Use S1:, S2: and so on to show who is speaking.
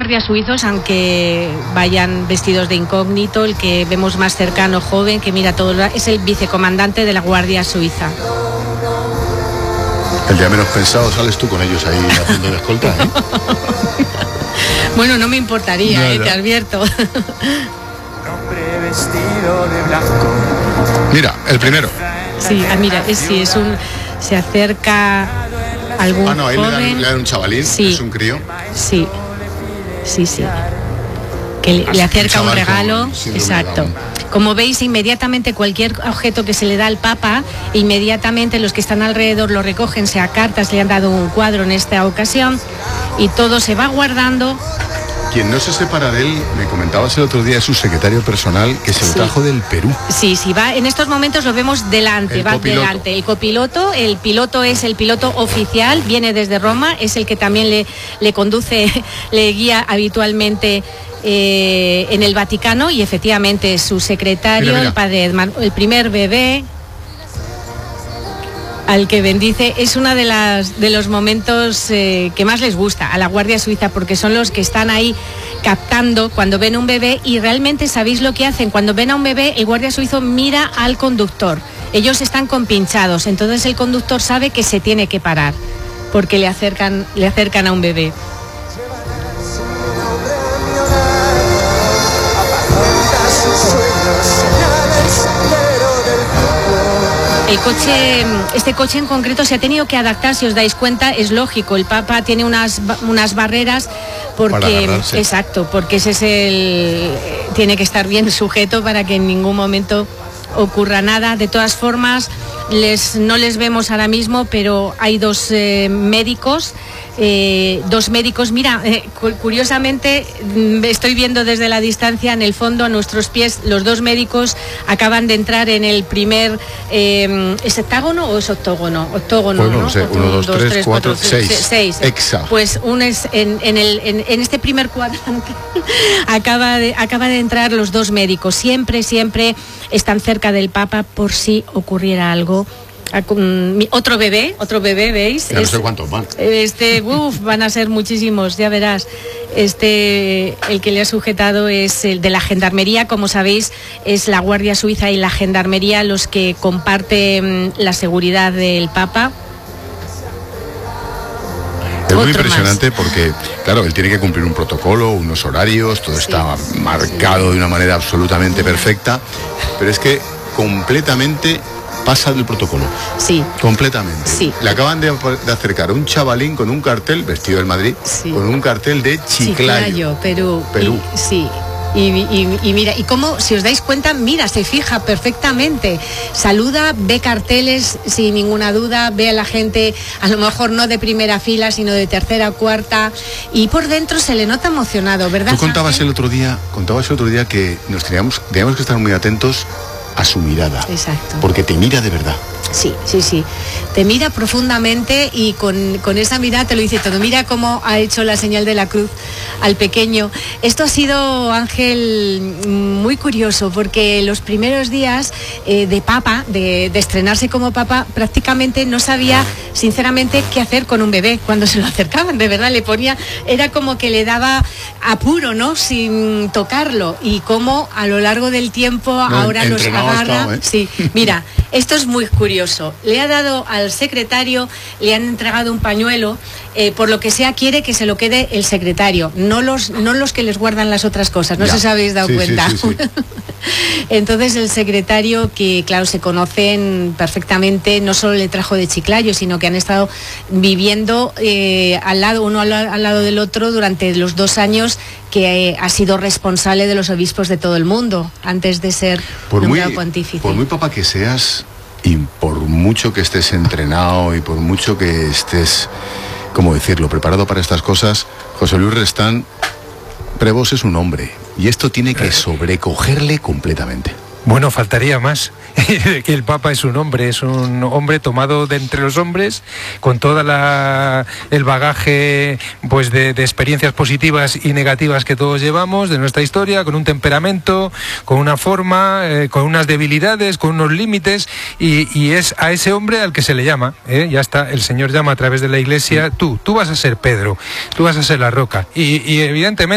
S1: guardias suizos, aunque vayan vestidos de incógnito, el que vemos más cercano, joven, que mira todo, es el vicecomandante de la Guardia Suiza.
S2: El día menos pensado sales tú con ellos ahí haciendo de escolta, ¿eh?
S1: Bueno, no me importaría, te advierto.
S3: Un hombre vestido de blanco.
S2: Mira, el primero.
S1: Sí, mira, se acerca algún joven.
S2: Le dan un chavalín, sí. Es un crío.
S1: Sí. Que le acerca un regalo, exacto. Como veis, inmediatamente cualquier objeto que se le da al Papa, inmediatamente los que están alrededor lo recogen, sea cartas, le han dado un cuadro en esta ocasión, y todo se va guardando.
S2: Quien no se separa de él, me comentabas el otro día, es su secretario personal, que se lo trajo del Perú.
S1: Sí, va, en estos momentos lo vemos delante, va delante. El copiloto, el piloto es el piloto oficial, viene desde Roma, es el que también le conduce, le guía habitualmente en el Vaticano, y efectivamente su secretario, mira. El padre Edmar, el primer bebé al que bendice, es uno de los momentos que más les gusta a la Guardia Suiza, porque son los que están ahí captando cuando ven un bebé, y realmente sabéis lo que hacen cuando ven a un bebé. El guardia suizo mira al conductor, ellos están compinchados, entonces el conductor sabe que se tiene que parar porque le acercan a un bebé. Este coche en concreto se ha tenido que adaptar, si os dais cuenta, es lógico, el Papa tiene unas barreras porque, exacto, porque tiene que estar bien sujeto para que en ningún momento ocurra nada. De todas formas, no les vemos ahora mismo, pero hay dos médicos. Mira, curiosamente estoy viendo desde la distancia, en el fondo a nuestros pies, los dos médicos acaban de entrar en el primer ¿es hectágono o es octógono? Octógono,
S2: pues no sé, 1, 2, 3, 4, 6. Exacto.
S1: Pues en este primer cuadrante acaba de entrar los dos médicos. Siempre están cerca del Papa por si ocurriera algo. Otro bebé, ¿veis?
S2: Ya no sé cuántos van.
S1: Van a ser muchísimos, ya verás. El que le ha sujetado es el de la Gendarmería. Como sabéis, es la Guardia Suiza y la Gendarmería los que comparten la seguridad del Papa.
S2: Es muy impresionante porque, claro, él tiene que cumplir un protocolo, unos horarios, todo está marcado de una manera absolutamente perfecta, pero es que completamente pasa del protocolo. Sí. Completamente. Sí. Le acaban de acercar un chavalín con un cartel, vestido del Madrid, con un cartel de Chiclayo,
S1: Perú. Y mira, y cómo, si os dais cuenta, mira, se fija perfectamente, saluda, ve carteles sin ninguna duda, ve a la gente, a lo mejor no de primera fila, sino de tercera o cuarta, y por dentro se le nota emocionado, ¿verdad?
S2: Tú contabas el otro día que teníamos que estar muy atentos a su mirada.
S1: Exacto.
S2: Porque te mira de verdad.
S1: Sí. Te mira profundamente, y con esa mirada te lo dice todo. Mira cómo ha hecho la señal de la cruz al pequeño. Esto ha sido, Ángel, muy curioso, porque los primeros días de Papa, de estrenarse como Papa, prácticamente no sabía, sinceramente, qué hacer con un bebé cuando se lo acercaban. De verdad, le ponía, era como que le daba apuro, ¿no? Sin tocarlo. Y cómo a lo largo del tiempo ahora los agarra. Sí, mira, esto es muy curioso. Le ha dado al secretario, le han entregado un pañuelo, por lo que sea quiere que se lo quede el secretario, no los que les guardan las otras cosas, no sé si os habéis dado cuenta. Sí. Entonces el secretario, que claro, se conocen perfectamente, no solo le trajo de Chiclayo, sino que han estado viviendo uno al lado del otro durante los 2 años que ha sido responsable de los obispos de todo el mundo antes de ser nombrado pontífice.
S2: Por muy papa que seas, y por mucho que estés entrenado y por mucho que estés, ¿cómo decirlo?, preparado para estas cosas, José Luis Restán Prevost es un hombre, y esto tiene que sobrecogerle completamente.
S4: Bueno, faltaría más. Que el Papa es un hombre tomado de entre los hombres, con todo el bagaje pues de experiencias positivas y negativas que todos llevamos de nuestra historia, con un temperamento, con una forma, con unas debilidades, con unos límites, y es a ese hombre al que se le llama, ya está, el Señor llama a través de la Iglesia, tú vas a ser Pedro, tú vas a ser la roca, y evidentemente